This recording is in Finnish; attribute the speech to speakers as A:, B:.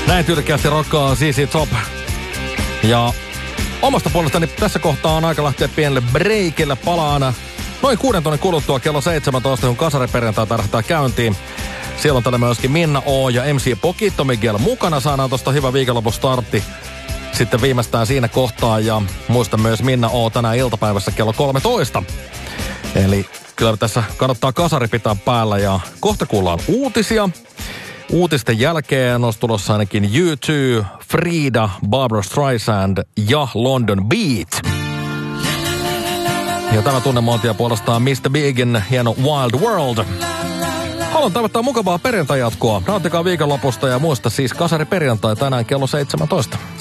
A: Näin tyrkeästi rokkaa ZZ Top. Ja omasta puolestani tässä kohtaa on aika lähteä pienelle breikille. Palaan noin 6 tunnin kuluttua kello 17, kun kasariperjantai tarvitaan käyntiin. Siellä on täällä myöskin Minna O ja MC Pokitto Miguel mukana. Saadaan tosta hyvä viikonlopun startti sitten viimeistään siinä kohtaa. Ja muista myös Minna O tänään iltapäivässä kello 13. Eli kyllä tässä kannattaa kasari pitää päällä ja kohta kuullaan uutisia. Uutisten jälkeen on tulossa ainakin U2, Frida, Barbra Streisand ja London Beat. Ja tämä tunnemuotia puolestaan Mr. Bigin hieno Wild World. Haluan toivottaa mukavaa perjantai-jatkoa. Nauttikaa viikonlopusta ja muista siis kasari perjantai tänään kello 17.